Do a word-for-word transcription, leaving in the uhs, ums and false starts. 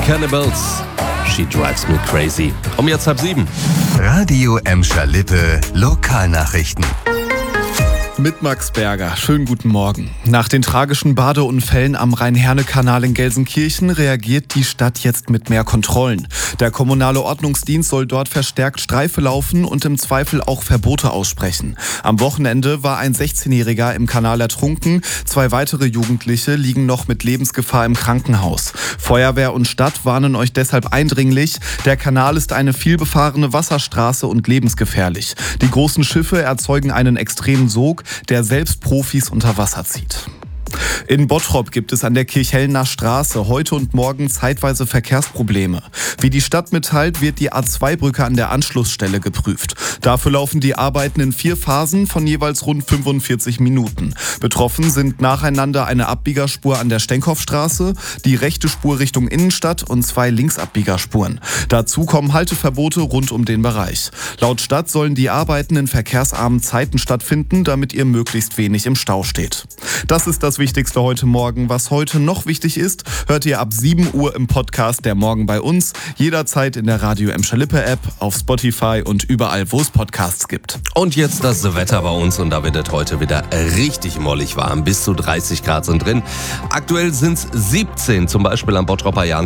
Cannibals, She Drives Me Crazy. Um jetzt halb sieben. Radio Emscher Lippe, Lokalnachrichten. Mit Max Berger. Schönen guten Morgen. Nach den tragischen Badeunfällen am Rhein-Herne-Kanal in Gelsenkirchen reagiert die Stadt jetzt mit mehr Kontrollen. Der kommunale Ordnungsdienst soll dort verstärkt Streife laufen und im Zweifel auch Verbote aussprechen. Am Wochenende war ein sechzehnjähriger im Kanal ertrunken. Zwei weitere Jugendliche liegen noch mit Lebensgefahr im Krankenhaus. Feuerwehr und Stadt warnen euch deshalb eindringlich. Der Kanal ist eine vielbefahrene Wasserstraße und lebensgefährlich. Die großen Schiffe erzeugen einen extremen Sog, der selbst Profis unter Wasser zieht. In Bottrop gibt es an der Kirchhellner Straße heute und morgen zeitweise Verkehrsprobleme. Wie die Stadt mitteilt, wird die A zwei Brücke an der Anschlussstelle geprüft. Dafür laufen die Arbeiten in vier Phasen von jeweils rund fünfundvierzig Minuten. Betroffen sind nacheinander eine Abbiegerspur an der Stenkhoffstraße, die rechte Spur Richtung Innenstadt und zwei Linksabbiegerspuren. Dazu kommen Halteverbote rund um den Bereich. Laut Stadt sollen die Arbeiten in verkehrsarmen Zeiten stattfinden, damit ihr möglichst wenig im Stau steht. Das ist das Wichtigste heute Morgen. Was heute noch wichtig ist, hört ihr ab sieben Uhr im Podcast Der Morgen bei uns. Jederzeit in der Radio Emscher Lippe App, auf Spotify und überall, wo es Podcasts gibt. Und jetzt das Wetter bei uns und da wird es heute wieder richtig mollig warm. Bis zu dreißig Grad sind drin. Aktuell sind es siebzehn, zum Beispiel am Bottroper Jan.